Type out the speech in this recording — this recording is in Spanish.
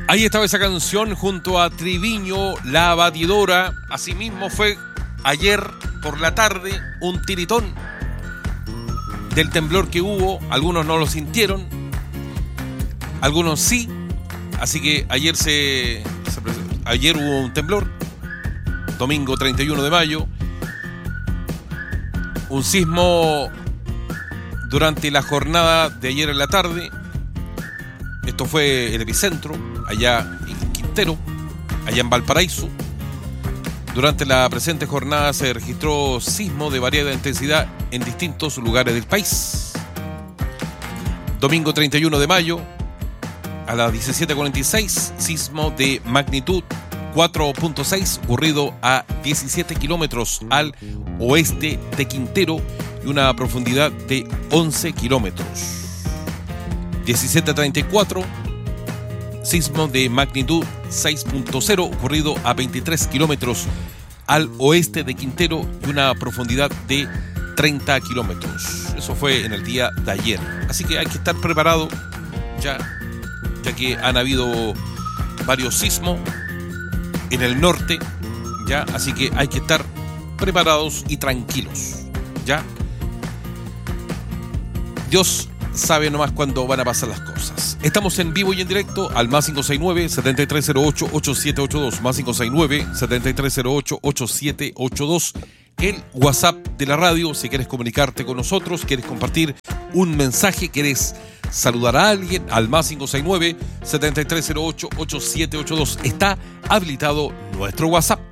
Ahí estaba esa canción junto a Triviño, La Batidora. Asimismo fue ayer por la tarde un tiritón del temblor que hubo. Algunos no lo sintieron, algunos sí. Así que ayer hubo un temblor, domingo 31 de mayo. Un sismo durante la jornada de ayer en la tarde. Esto fue el epicentro, allá en Quintero, allá en Valparaíso. Durante la presente jornada se registró sismo de variada intensidad en distintos lugares del país. Domingo 31 de mayo, a las 17:46, sismo de magnitud 4.6 ocurrido a 17 kilómetros al oeste de Quintero y una profundidad de 11 kilómetros. 17:34, sismo de magnitud 6.0 ocurrido a 23 kilómetros al oeste de Quintero y una profundidad de 30 kilómetros. Eso fue en el día de ayer. Así que hay que estar preparado ya que han habido varios sismos en el norte, ya, así que hay que estar preparados y tranquilos, ya. Dios sabe nomás cuándo van a pasar las cosas. Estamos en vivo y en directo al más 569-7308-8782, más 569-7308-8782, el WhatsApp de la radio. Si quieres comunicarte con nosotros, quieres compartir un mensaje, quieres saludar a alguien, al más 569-7308-8782. Está habilitado nuestro WhatsApp.